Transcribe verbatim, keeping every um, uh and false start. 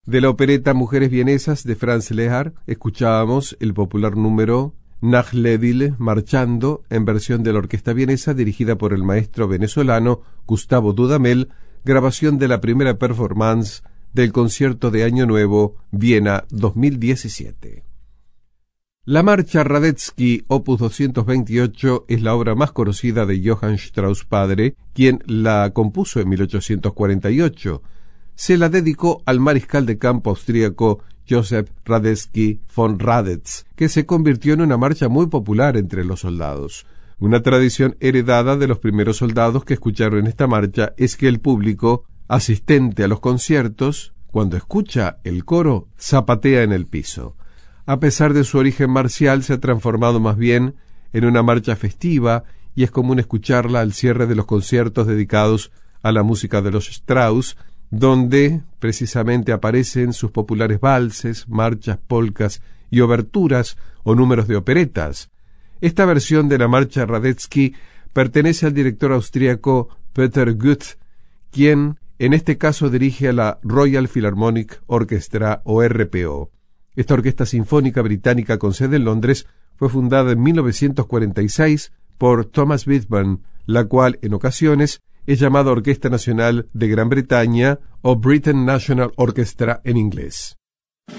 De la opereta Mujeres vienesas de Franz Lehár escuchábamos el popular número Nachledil marchando en versión de la orquesta vienesa dirigida por el maestro venezolano Gustavo Dudamel, grabación de la primera performance del concierto de Año Nuevo Viena dos mil diecisiete. La marcha Radetzky opus doscientos veintiocho es la obra más conocida de Johann Strauss padre, quien la compuso en mil ochocientos cuarenta y ocho. Se la dedicó al mariscal de campo austríaco Joseph Radetzky von Radetz, que se convirtió en una marcha muy popular entre los soldados. Una tradición heredada de los primeros soldados que escucharon esta marcha es que el público, asistente a los conciertos, cuando escucha el coro, zapatea en el piso. A pesar de su origen marcial, se ha transformado más bien en una marcha festiva y es común escucharla al cierre de los conciertos dedicados a la música de los Strauss, donde precisamente aparecen sus populares valses, marchas, polcas y oberturas o números de operetas. Esta versión de la marcha Radetzky pertenece al director austríaco Peter Guth, quien en este caso dirige a la Royal Philharmonic Orchestra o R P O. Esta orquesta sinfónica británica con sede en Londres fue fundada en mil novecientos cuarenta y seis por Thomas Whitburn, la cual en ocasiones es llamada Orquesta Nacional de Gran Bretaña o Britain National Orchestra en inglés.